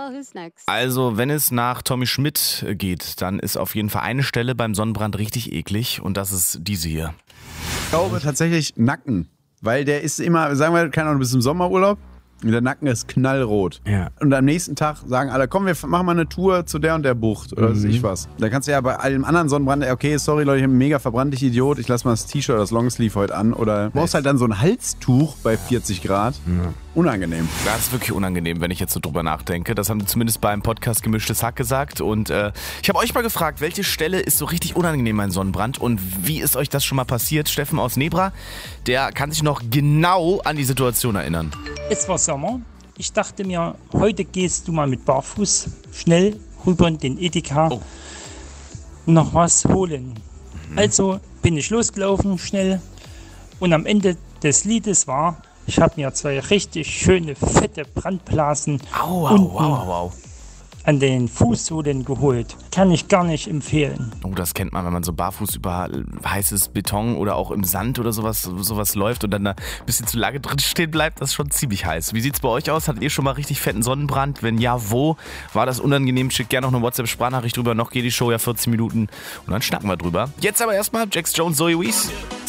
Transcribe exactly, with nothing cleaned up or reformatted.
Well, who's next? Also, wenn es nach Tommy Schmidt geht, dann ist auf jeden Fall eine Stelle beim Sonnenbrand richtig eklig und das ist diese hier. Ich glaube tatsächlich Nacken, weil der ist immer, sagen wir, keine Ahnung, bis im Sommerurlaub. Und der Nacken ist knallrot. Ja. Und am nächsten Tag sagen alle, komm, wir machen mal eine Tour zu der und der Bucht oder weiß Mhm. ich was. Da kannst du ja bei allem anderen Sonnenbrand, okay, sorry Leute, ich bin mega verbrannt, ich Idiot, ich lass mal das T-Shirt oder das Longsleeve heute an. Oder du brauchst halt dann so ein Halstuch bei vierzig Grad. Ja. Unangenehm. Das ist wirklich unangenehm, wenn ich jetzt so drüber nachdenke. Das haben die zumindest beim Podcast Gemischtes Hack gesagt. Und äh, ich habe euch mal gefragt, welche Stelle ist so richtig unangenehm beim Sonnenbrand und wie ist euch das schon mal passiert? Steffen aus Nebra, der kann sich noch genau an die Situation erinnern. Es war Sommer. Ich dachte mir, heute gehst du mal mit Barfuß schnell rüber in den Edeka Oh. noch was holen. Also bin ich losgelaufen schnell und am Ende des Liedes war, ich habe mir zwei richtig schöne, fette Brandblasen Au, au, unten au, au, au. an den Fußsohlen geholt. Kann ich gar nicht empfehlen. Oh, das kennt man, wenn man so barfuß über heißes Beton oder auch im Sand oder sowas, sowas läuft und dann da ein bisschen zu lange drin stehen bleibt, das ist schon ziemlich heiß. Wie sieht's bei euch aus? Hattet ihr schon mal richtig fetten Sonnenbrand? Wenn ja, wo? War das unangenehm? Schickt gerne noch eine WhatsApp-Sprachnachricht drüber. Noch geht die Show ja vierzehn Minuten und dann schnacken wir drüber. Jetzt aber erstmal Jax Jones, Zoe Wees.